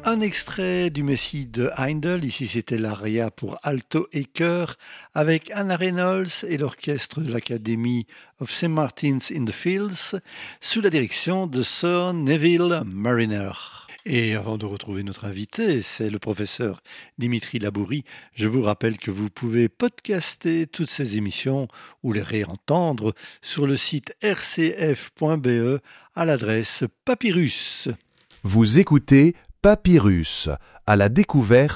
Un extrait du Messie de Handel, ici c'était l'aria pour alto et chœur, avec Anna Reynolds et l'orchestre de l'Academy of St. Martin's in the Fields, sous la direction de Sir Neville Marriner. Et avant de retrouver notre invité, c'est le professeur Dimitri Labourie. Je vous rappelle que vous pouvez podcaster toutes ces émissions ou les réentendre sur le site rcf.be à l'adresse Papyrus. Vous écoutez Papyrus, à la découverte